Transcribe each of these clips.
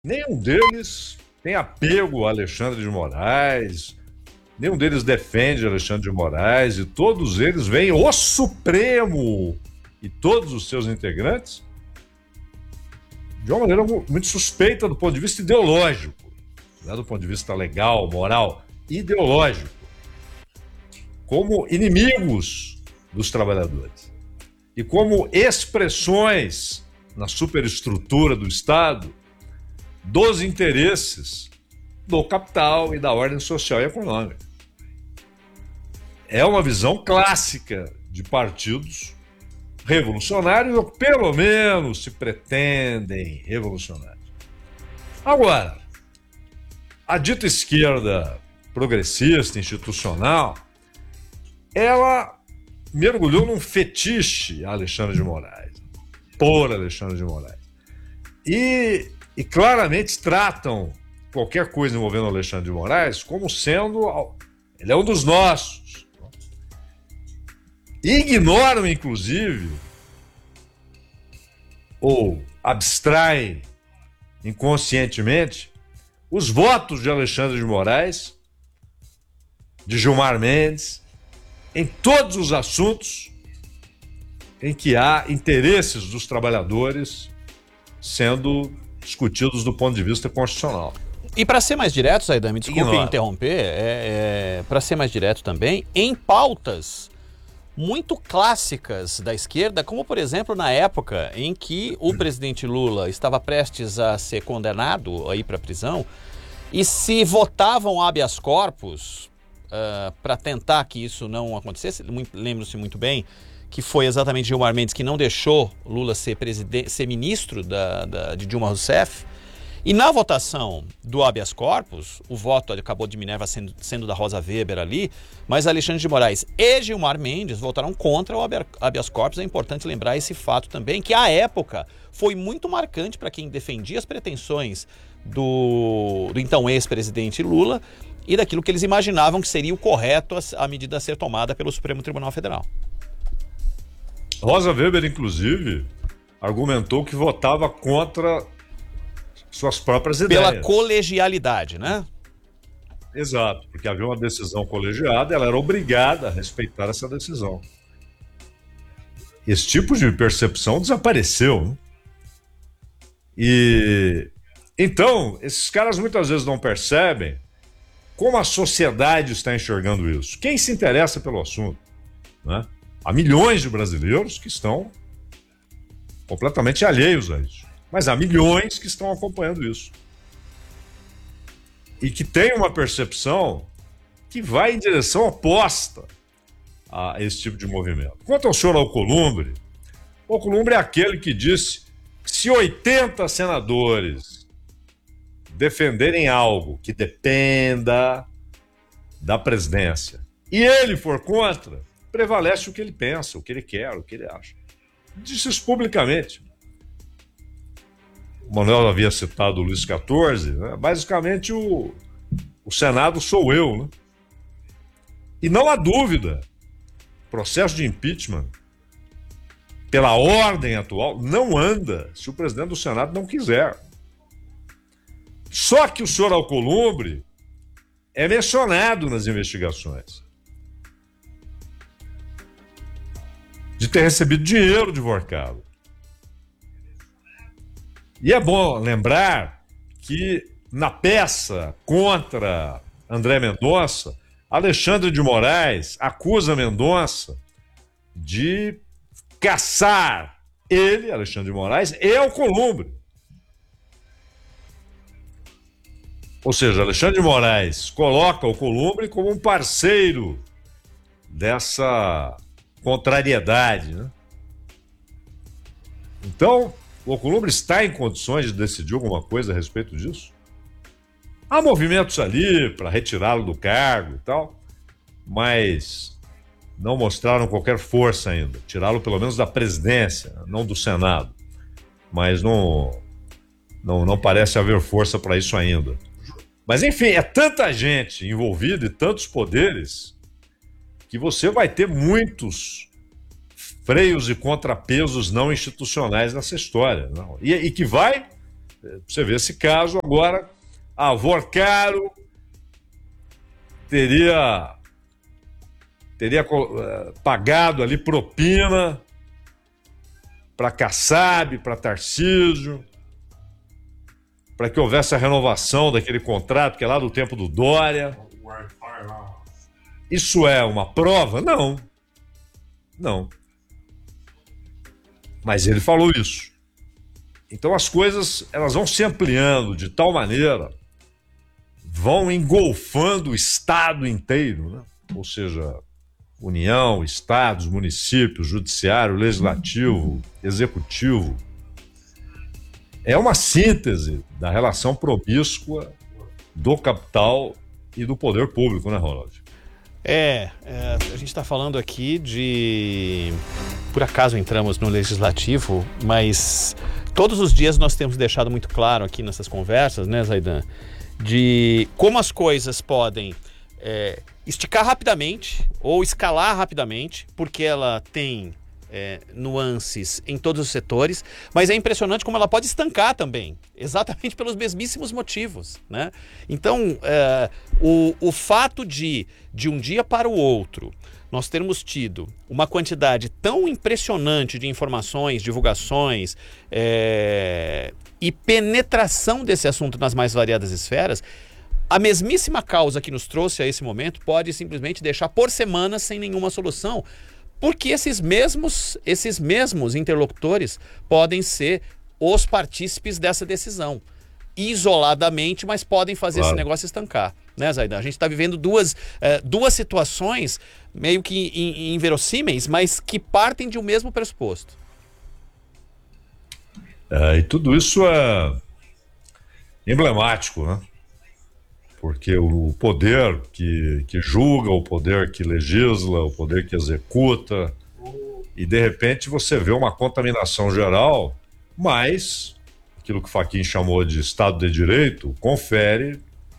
Nenhum deles tem apego a Alexandre de Moraes, nenhum deles defende Alexandre de Moraes, e todos eles veem o Supremo e todos os seus integrantes de uma maneira muito suspeita do ponto de vista ideológico, não é do ponto de vista legal, moral, ideológico, como inimigos dos trabalhadores e como expressões na superestrutura do Estado dos interesses do capital e da ordem social e econômica. É uma visão clássica de partidos revolucionários, ou pelo menos se pretendem revolucionários. Agora, a dita esquerda progressista, institucional, ela mergulhou num fetiche a Alexandre de Moraes, por Alexandre de Moraes. E claramente tratam qualquer coisa envolvendo Alexandre de Moraes como sendo... Ele é um dos nossos. Ignoram, inclusive, ou abstraem inconscientemente os votos de Alexandre de Moraes, de Gilmar Mendes, em todos os assuntos em que há interesses dos trabalhadores sendo discutidos do ponto de vista constitucional. E para ser mais direto, Saidam, me desculpe interromper, para ser mais direto também, em pautas muito clássicas da esquerda, como por exemplo na época em que o presidente Lula estava prestes a ser condenado a ir para a prisão, e se votavam habeas corpus para tentar que isso não acontecesse, lembro-se muito bem que foi exatamente Gilmar Mendes que não deixou Lula ser ministro de Dilma Rousseff. E na votação do habeas corpus, o voto acabou de Minerva sendo da Rosa Weber ali, mas Alexandre de Moraes e Gilmar Mendes votaram contra o habeas corpus. É importante lembrar esse fato também, que à época foi muito marcante para quem defendia as pretensões do então ex-presidente Lula e daquilo que eles imaginavam que seria o correto a medida a ser tomada pelo Supremo Tribunal Federal. Rosa Weber, inclusive, argumentou que votava contra suas próprias ideias. Pela colegialidade, né? Exato, porque havia uma decisão colegiada, ela era obrigada a respeitar essa decisão. Esse tipo de percepção desapareceu, né? E então, esses caras muitas vezes não percebem como a sociedade está enxergando isso. Quem se interessa pelo assunto, né? Há milhões de brasileiros que estão completamente alheios a isso. Mas há milhões que estão acompanhando isso. E que têm uma percepção que vai em direção oposta a esse tipo de movimento. Quanto ao senhor Alcolumbre, o Alcolumbre é aquele que disse que se 80 senadores defenderem algo que dependa da presidência e ele for contra, prevalece o que ele pensa, o que ele quer, o que ele acha. Disse isso publicamente. O Manuel havia citado o Luiz XIV, né? Basicamente o Senado sou eu, né? E não há dúvida, o processo de impeachment, pela ordem atual, não anda se o presidente do Senado não quiser. Só que o senhor Alcolumbre é mencionado nas investigações de ter recebido dinheiro de Vorcalo. E é bom lembrar que na peça contra André Mendonça, Alexandre de Moraes acusa Mendonça de caçar ele, Alexandre de Moraes, e Alcolumbre. Ou seja, Alexandre de Moraes coloca Alcolumbre como um parceiro dessa contrariedade, né? Então, o Alcolumbre está em condições de decidir alguma coisa a respeito disso? Há movimentos ali para retirá-lo do cargo e tal, mas não mostraram qualquer força ainda. Tirá-lo pelo menos da presidência, não do Senado. Mas não parece haver força para isso ainda. Mas enfim, é tanta gente envolvida e tantos poderes que você vai ter muitos freios e contrapesos não institucionais nessa história. Não? E que vai Você vê esse caso agora, a Vorcaro teria pagado ali propina para Kassab, para Tarcísio, para que houvesse a renovação daquele contrato que é lá do tempo do Dória. Isso é uma prova? Não. Não. Mas ele falou isso. Então as coisas, elas vão se ampliando de tal maneira, vão engolfando o Estado inteiro, né? Ou seja, União, Estados, municípios, Judiciário, Legislativo, Executivo. É uma síntese da relação promíscua do capital e do poder público, né, Ronald? A gente está falando aqui de... Por acaso entramos no Legislativo, mas todos os dias nós temos deixado muito claro aqui nessas conversas, né, Zaidan, de como as coisas podem esticar rapidamente ou escalar rapidamente, porque ela tem nuances em todos os setores, mas é impressionante como ela pode estancar também, exatamente pelos mesmíssimos motivos, né? Então, o fato de um dia para o outro, nós termos tido uma quantidade tão impressionante de informações, divulgações e penetração desse assunto nas mais variadas esferas, a mesmíssima causa que nos trouxe a esse momento pode simplesmente deixar por semanas sem nenhuma solução, porque esses mesmos interlocutores podem ser os partícipes dessa decisão, isoladamente, mas podem fazer esse negócio estancar, né, Zaidan? A gente está vivendo duas situações meio que inverossímeis, mas que partem de um mesmo pressuposto. E tudo isso é emblemático, né? Porque o poder que julga, o poder que legisla, o poder que executa, e de repente você vê uma contaminação geral, mas aquilo que o Fachin chamou de Estado de Direito confere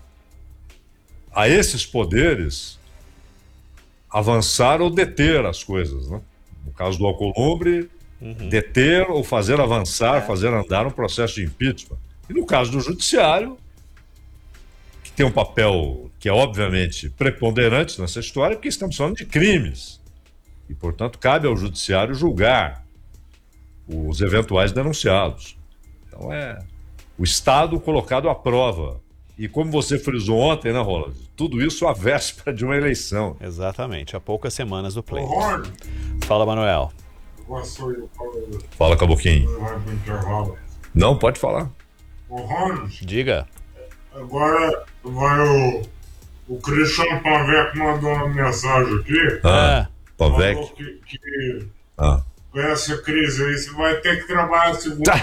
a esses poderes avançar ou deter as coisas, né? No caso do Alcolumbre, deter ou fazer avançar, fazer andar um processo de impeachment. E no caso do Judiciário, tem um papel que é obviamente preponderante nessa história, porque estamos falando de crimes. E, portanto, cabe ao Judiciário julgar os eventuais denunciados. Então é o Estado colocado à prova. E como você frisou ontem, né, Roland? Tudo isso à véspera de uma eleição. Exatamente, há poucas semanas do pleito. Fala, Manuel. Fala, Caboquinho. Não, pode falar. Diga. Agora vai o Cristiano Pavec mandou uma mensagem aqui. Pavec. Falou que com essa crise aí você vai ter que trabalhar segunda.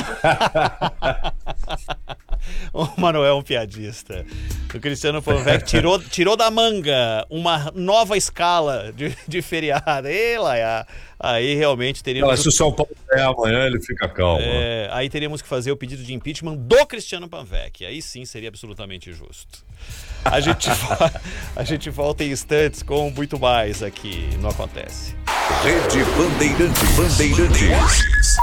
O Manuel é um piadista. O Cristiano Pavec tirou da manga uma nova escala de feriado. Aí realmente teríamos... Se o São Paulo ganhar amanhã, ele fica calmo. Aí teríamos que fazer o pedido de impeachment do Cristiano Pavec. Aí sim seria absolutamente justo. A gente volta em instantes com muito mais aqui no Acontece. Rede Bandeirantes.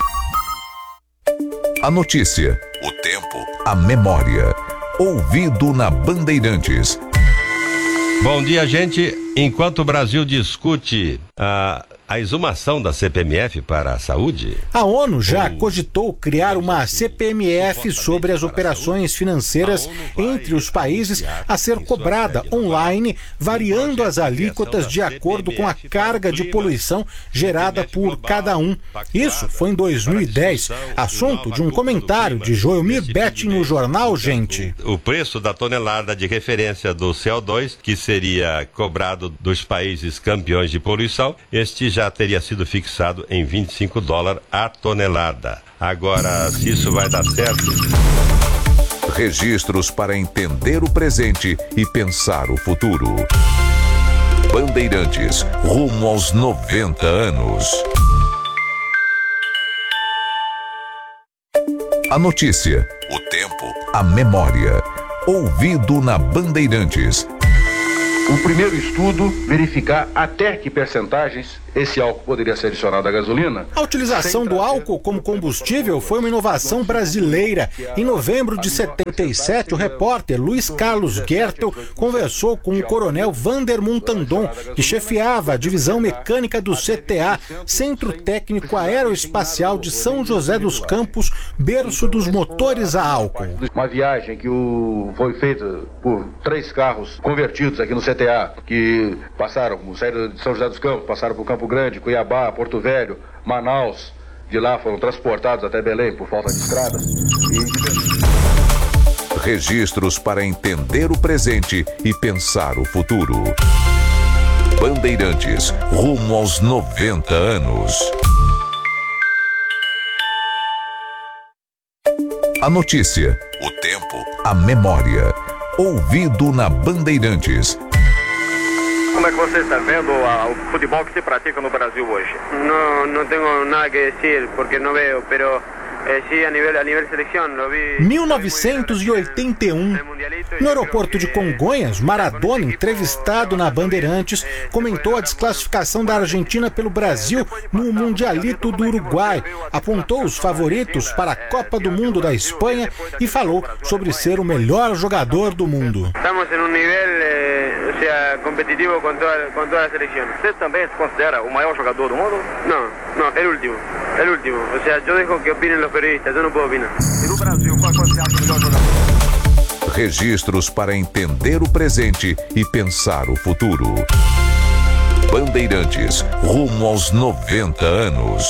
A notícia, o tempo, a memória. Ouvido na Bandeirantes. Bom dia, gente. Enquanto o Brasil discute a exumação da CPMF para a saúde... A ONU já cogitou criar uma CPMF sobre as operações financeiras entre os países a ser cobrada online, variando as alíquotas de acordo com a carga de poluição gerada por cada um. Isso foi em 2010, assunto de um comentário de Joelmir Betting no jornal Gente. O preço da tonelada de referência do CO2, que seria cobrado dos países campeões de poluição, este já teria sido fixado em $25 a tonelada. Agora, se isso vai dar certo... Registros para entender o presente e pensar o futuro. Bandeirantes, rumo aos 90 anos. A notícia, o tempo, a memória. Ouvido na Bandeirantes. O primeiro estudo verificar até que percentagens esse álcool poderia ser adicionado à gasolina. A utilização do álcool como combustível foi uma inovação brasileira. Em novembro de 77, o repórter Luiz Carlos Gertel conversou com o coronel Vander Montandon, que chefiava a divisão mecânica do CTA, Centro Técnico Aeroespacial de São José dos Campos, berço dos motores a álcool. Uma viagem que foi feita por 3 carros convertidos aqui no CTA, que saíram de São José dos Campos, passaram por Campo Grande, Cuiabá, Porto Velho, Manaus. De lá foram transportados até Belém por falta de estradas. Registros para entender o presente e pensar o futuro. Bandeirantes, rumo aos 90 anos. A notícia, o tempo, a memória. Ouvido na Bandeirantes. Como é que você está vendo o futebol que se pratica no Brasil hoje? Não tenho nada que dizer, porque não vejo, pero sí, a nível seleção, lo vi. 1981. No aeroporto de Congonhas, Maradona, entrevistado na Bandeirantes, comentou a desclassificação da Argentina pelo Brasil no Mundialito do Uruguai, apontou os favoritos para a Copa do Mundo da Espanha e falou sobre ser o melhor jogador do mundo. Estamos em nível competitivo com toda a seleção. Você também se considera o maior jogador do mundo? Não, é o último. Eu deixo que opinem os periodistas, eu não posso opinar. E no Brasil, qual você acha o melhor jogador? Registros para entender o presente e pensar o futuro. Bandeirantes, rumo aos 90 anos.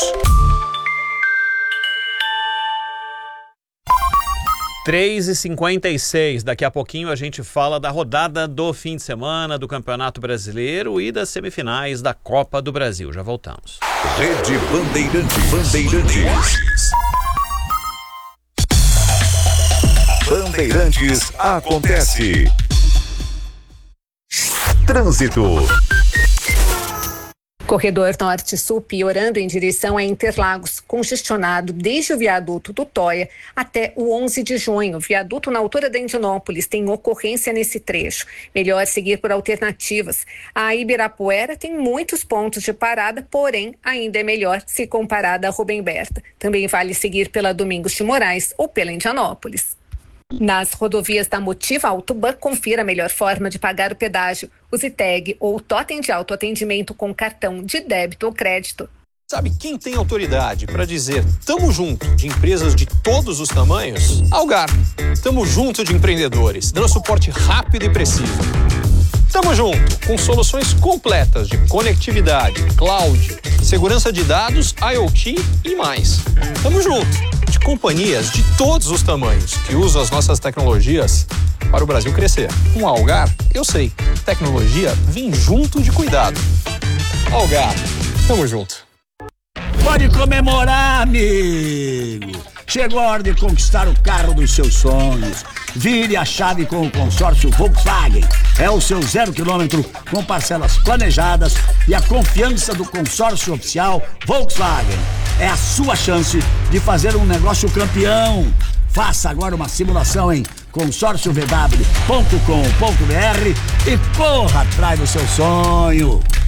3h56, daqui a pouquinho a gente fala da rodada do fim de semana do Campeonato Brasileiro e das semifinais da Copa do Brasil. Já voltamos. Rede Bandeirantes. Bandeirantes acontece. Trânsito. Corredor Norte-Sul piorando em direção a Interlagos, congestionado desde o viaduto do Toia até o 11 de junho. O viaduto na altura da Indianópolis tem ocorrência nesse trecho. Melhor seguir por alternativas. A Ibirapuera tem muitos pontos de parada, porém ainda é melhor se comparada a Rubem Berta. Também vale seguir pela Domingos de Moraes ou pela Indianópolis. Nas rodovias da Motiva Autoban, confira a melhor forma de pagar o pedágio. Use TEG ou totem de autoatendimento com cartão de débito ou crédito. Sabe quem tem autoridade para dizer tamo junto de empresas de todos os tamanhos? Algar. Tamo junto de empreendedores, dando suporte rápido e preciso. Tamo junto com soluções completas de conectividade, cloud, segurança de dados, IoT e mais. Tamo junto de companhias de todos os tamanhos que usam as nossas tecnologias para o Brasil crescer. Com a Algar, eu sei, tecnologia vem junto de cuidado. Algar, tamo junto. Pode comemorar, amigo! Chegou a hora de conquistar o carro dos seus sonhos. Vire a chave com o consórcio Volkswagen. É o seu 0 km com parcelas planejadas e a confiança do consórcio oficial Volkswagen. É a sua chance de fazer um negócio campeão. Faça agora uma simulação em consórciovw.com.br e corra atrás do seu sonho.